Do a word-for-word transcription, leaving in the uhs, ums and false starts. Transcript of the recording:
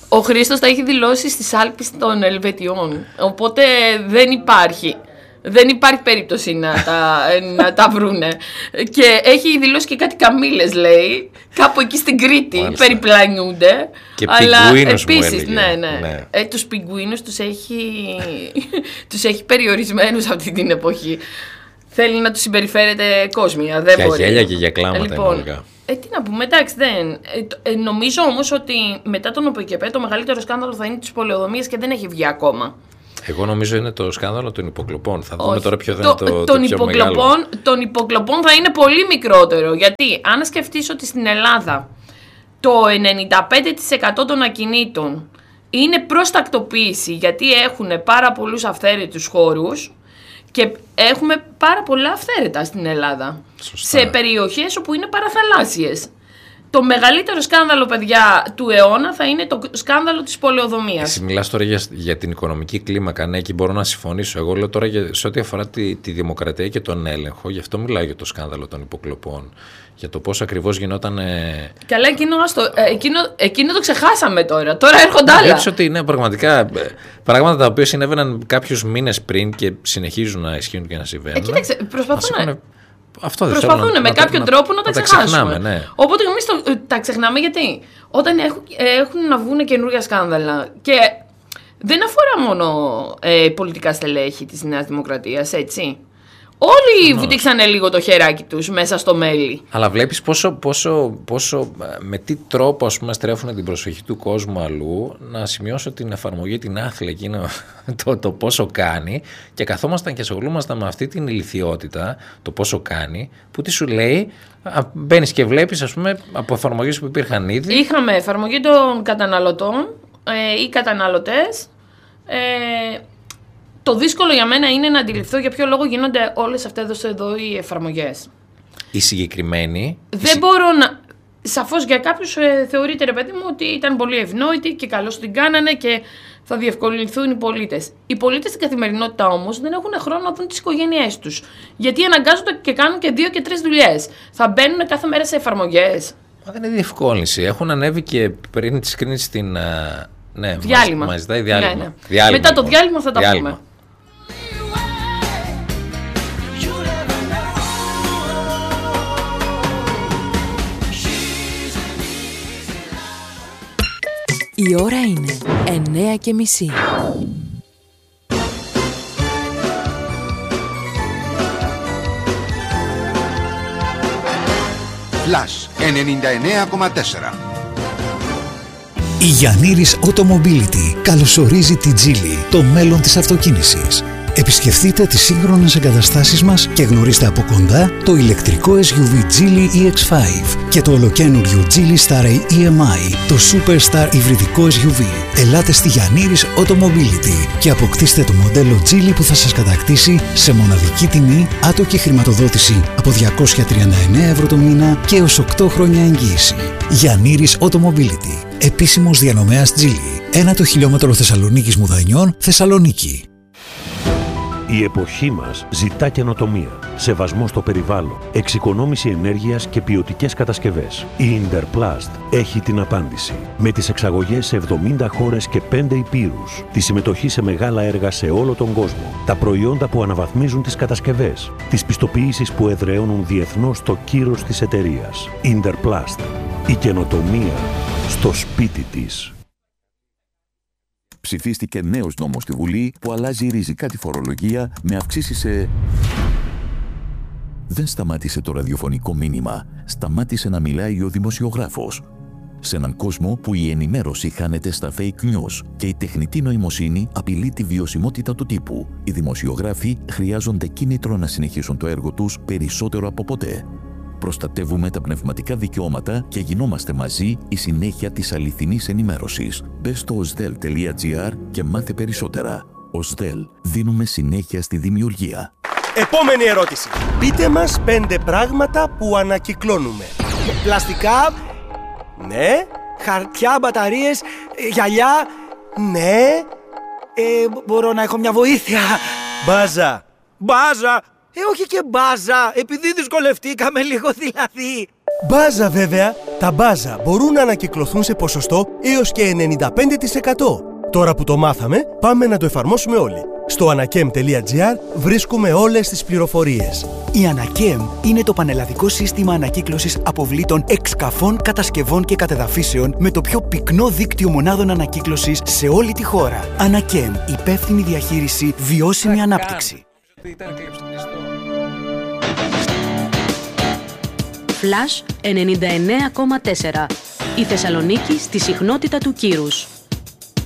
Ο Χρήστος τα έχει δηλώσει στις Άλπεις των Ελβετιών. Οπότε δεν υπάρχει. Δεν υπάρχει περίπτωση να τα, να τα βρούνε. Και έχει δηλώσει και κάτι καμήλες, λέει. Κάπου εκεί στην Κρήτη. Μάλιστα. Περιπλανιούνται. Και αλλά πιγκουίνους επίσης, μου ναι, ναι. ναι. Ε, τους πιγκουίνους τους έχει, τους έχει περιορισμένους αυτή την εποχή. Θέλει να τους συμπεριφέρεται κόσμια. Δεν για μπορεί. γέλια και για κλάματα. Λοιπόν, ε, τι να πούμε, εντάξει, δεν. Ε, ε, νομίζω όμως ότι μετά τον ΟΠΕΚΕΠΕ το μεγαλύτερο σκάνδαλο θα είναι τις πολεοδομίες και δεν έχει βγει ακόμα. Εγώ νομίζω είναι το σκάνδαλο των υποκλοπών. Θα δούμε Όχι. τώρα ποιο θα το, είναι το, τον το πιο υποκλοπών, μεγάλο. Των υποκλοπών θα είναι πολύ μικρότερο. Γιατί αν σκεφτείς ότι στην Ελλάδα το ενενήντα πέντε τοις εκατό των ακινήτων είναι προς τακτοποίηση, γιατί έχουν πάρα πολλούς αυθαίρετους χώρους και έχουμε πάρα πολλά αυθαίρετα στην Ελλάδα. Σωστά. Σε περιοχές όπου είναι παραθαλάσσιες. Το μεγαλύτερο σκάνδαλο, παιδιά, του αιώνα θα είναι το σκάνδαλο της πολεοδομίας. Εσύ μιλάς τώρα για, για την οικονομική κλίμακα, ναι, εκεί μπορώ να συμφωνήσω. Εγώ λέω τώρα για, σε ό,τι αφορά τη, τη δημοκρατία και τον έλεγχο, γι' αυτό μιλάω για το σκάνδαλο των υποκλοπών. Για το πώς ακριβώς γινόταν. Ε... Καλά, εκείνο, άστο, ε, εκείνο, εκείνο το ξεχάσαμε τώρα. Τώρα έρχονται άλλα. Έτσι ότι είναι πραγματικά ε, πράγματα τα οποία συνέβαιναν κάποιους μήνες πριν και συνεχίζουν να ισχύουν και να συμβαίνουν. Ε, κοίταξε, προσπαθούν να. Αυτό δεν προσπαθούν να, με να, κάποιο να, τρόπο να, να τα ξεχάσουμε. Ξεχνάμε, ναι. Οπότε εμείς το, τα ξεχνάμε γιατί όταν έχουν, έχουν να βγουν καινούργια σκάνδαλα και δεν αφορά μόνο ε, πολιτικά στελέχη της Νέας Δημοκρατίας, έτσι. Όλοι βδίξανε λίγο το χεράκι τους μέσα στο μέλι. Αλλά βλέπεις πόσο, πόσο, πόσο, με τι τρόπο ας πούμε στρέφουν την προσοχή του κόσμου αλλού. Να σημειώσω την εφαρμογή, την άθλια εκείνο το, το πόσο κάνει και καθόμασταν και ασχολούμασταν με αυτή την ηλιθιότητα, το πόσο κάνει, που τι σου λέει, μπαίνεις και βλέπεις ας πούμε από εφαρμογές που υπήρχαν ήδη. Είχαμε εφαρμογή των καταναλωτών ε, ή καταναλωτές. Ε, Το δύσκολο για μένα είναι να αντιληφθώ για ποιο λόγο γίνονται όλες αυτές εδώ οι εφαρμογές. Οι συγκεκριμένοι. Δεν οι... μπορώ να... Σαφώς για κάποιους ε, θεωρείται, ρε παιδί μου, ότι ήταν πολύ ευνόητοι και καλώς την κάνανε και θα διευκολυνθούν οι πολίτες. Οι πολίτες στην καθημερινότητα όμως δεν έχουν χρόνο να δουν τις οικογένειές τους. Γιατί αναγκάζονται και κάνουν και δύο και τρεις δουλειές. Θα μπαίνουν κάθε μέρα σε εφαρμογές. Μα δεν είναι διευκόλυνση. Έχουν ανέβει και πριν τη κρίνηση στην. Ναι, διάλειμμα. Μας ζητάει διάλειμμα. Ναι, ναι. διάλειμμα. Μετά το διάλειμμα θα τα διάλειμμα. πούμε. Η ώρα είναι εννέα και μισή. Flash ενενήντα εννέα κόμμα τέσσερα. Η Γιαννήρης Automobility καλωσορίζει τη Geely, το μέλλον της αυτοκίνησης. Επισκεφτείτε τις σύγχρονες εγκαταστάσεις μας και γνωρίστε από κοντά το ηλεκτρικό ες γιου βι Geely ι εξ πέντε και το ολοκαίνουργιο Geely Starray ι εμ άι, το Superstar υβριδικό ες γιου βι. Ελάτε στη Γιαννήρης Automobility και αποκτήστε το μοντέλο Geely που θα σας κατακτήσει σε μοναδική τιμή, άτοκη χρηματοδότηση από διακόσια τριάντα εννέα ευρώ το μήνα και έως οκτώ χρόνια εγγύηση. Γιαννήρης Automobility, επίσημος διανομέας Geely. Ένα το χιλιόμετρο Θεσσαλονίκης Μουδανιών, Θεσσαλονίκη. Η εποχή μας ζητά καινοτομία, σεβασμό στο περιβάλλον, εξοικονόμηση ενέργειας και ποιοτικές κατασκευές. Η Interplast έχει την απάντηση. Με τις εξαγωγές σε εβδομήντα χώρες και πέντε υπήρους, τη συμμετοχή σε μεγάλα έργα σε όλο τον κόσμο, τα προϊόντα που αναβαθμίζουν τις κατασκευές, τις πιστοποιήσεις που εδραιώνουν διεθνώς το κύρος της εταιρείας. Interplast. Η καινοτομία στο σπίτι της. Ψηφίστηκε νέος νόμος στη Βουλή που αλλάζει ριζικά τη φορολογία με αυξήσεις σε... Δεν σταμάτησε το ραδιοφωνικό μήνυμα. Σταμάτησε να μιλάει ο δημοσιογράφος. Σε έναν κόσμο που η ενημέρωση χάνεται στα fake news και η τεχνητή νοημοσύνη απειλεί τη βιωσιμότητα του τύπου, οι δημοσιογράφοι χρειάζονται κίνητρο να συνεχίσουν το έργο τους περισσότερο από ποτέ. Προστατεύουμε τα πνευματικά δικαιώματα και γινόμαστε μαζί η συνέχεια της αληθινής ενημέρωσης. Μπες στο osdel τελεία gr και μάθε περισσότερα. osdel. Δίνουμε συνέχεια στη δημιουργία. Επόμενη ερώτηση. Πείτε μας πέντε πράγματα που ανακυκλώνουμε. Πλαστικά, ναι. Χαρτιά, μπαταρίες, γυαλιά, ναι. Ε, μπορώ να έχω μια βοήθεια. Μπάζα. Μπάζα. Ε, όχι και μπάζα, επειδή δυσκολευτήκαμε λίγο δηλαδή. Μπάζα βέβαια, τα μπάζα μπορούν να ανακυκλωθούν σε ποσοστό έως και ενενήντα πέντε τοις εκατό. Τώρα που το μάθαμε, πάμε να το εφαρμόσουμε όλοι. Στο ανακέμ τελεία τζι άρ βρίσκουμε όλες τις πληροφορίες. Η Ανακέμ είναι το πανελλαδικό σύστημα ανακύκλωσης αποβλήτων εξκαφών, κατασκευών και κατεδαφίσεων με το πιο πυκνό δίκτυο μονάδων ανακύκλωσης σε όλη τη χώρα. Ανακέμ, υπεύθυνη διαχείριση, βιώσιμη ανάπτυξη. Flash ενενήντα εννέα κόμμα τέσσερα. Η Θεσσαλονίκη στη συχνότητα του κύρους.